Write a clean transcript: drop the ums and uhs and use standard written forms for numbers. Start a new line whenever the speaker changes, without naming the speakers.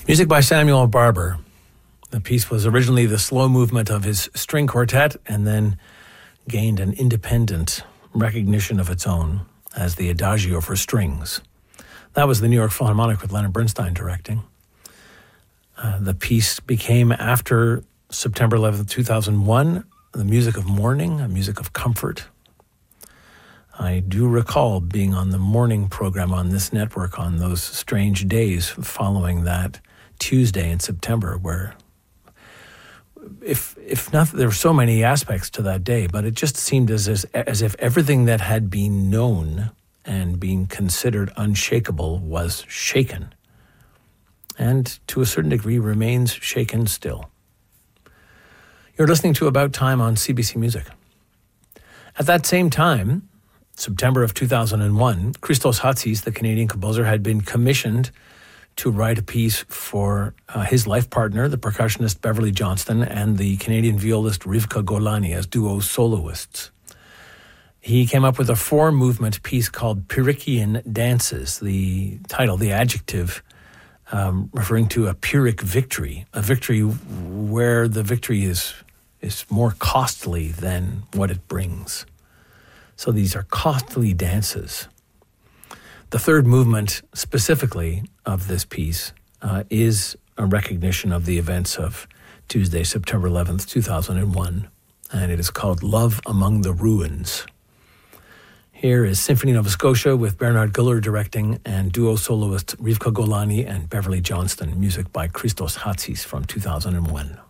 Music by Samuel Barber. The piece was originally the slow movement of his string quartet and then gained an independent recognition of its own as the Adagio for strings. That was the New York Philharmonic with Leonard Bernstein directing. The piece became, after September 11th, 2001, the music of mourning, a music of comfort. I do recall being on the morning program on this network on those strange days following that Tuesday in September, where if not, there were so many aspects to that day, but it just seemed as if everything that had been known and being considered unshakable was shaken, and to a certain degree remains shaken still. You're listening to About Time on CBC Music. At that same time, September of 2001, Christos Hatsis, the Canadian composer, had been commissioned to write a piece for his life partner, the percussionist Beverly Johnston, and the Canadian violist Rivka Golani as duo soloists. He came up with a 4-movement piece called Pyrrhichian Dances, the title, the adjective, referring to a Pyrrhic victory, a victory where the victory is more costly than what it brings. So these are costly dances. The third movement, specifically, of this piece is a recognition of the events of Tuesday, September 11th, 2001, and it is called Love Among the Ruins. Here is Symphony Nova Scotia with Bernard Guller directing and duo soloists Rivka Golani and Beverly Johnston, music by Christos Hatsis from 2001.